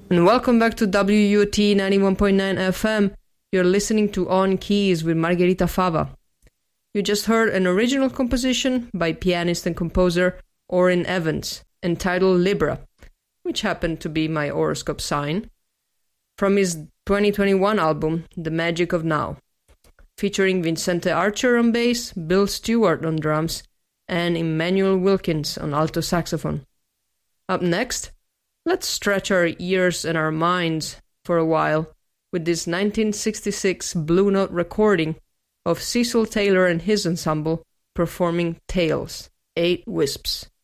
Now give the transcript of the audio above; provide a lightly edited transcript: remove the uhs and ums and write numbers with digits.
And welcome back to WUT 91.9 FM. You're listening to On Keys with Margherita Fava. You just heard an original composition by pianist and composer Orrin Evans, entitled Libra, which happened to be my horoscope sign, from his 2021 album, The Magic of Now, featuring Vincente Archer on bass, Bill Stewart on drums, and Emmanuel Wilkins on alto saxophone. Up next, let's stretch our ears and our minds for a while with this 1966 Blue Note recording of Cecil Taylor and his ensemble performing Tales, 8 Wisps.